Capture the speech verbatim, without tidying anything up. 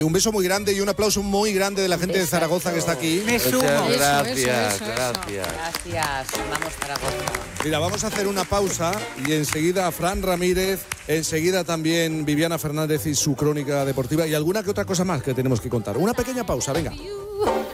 Un beso muy grande y un aplauso muy grande de la gente de Zaragoza que está aquí. Me sumo. Muchas gracias, Eso, eso, eso, gracias. Gracias. Vamos, Zaragoza. Mira, vamos a hacer una pausa y enseguida Fran Ramírez, enseguida también Viviana Fernández y su crónica deportiva y alguna que otra cosa más que tenemos que contar. Una pequeña pausa, venga.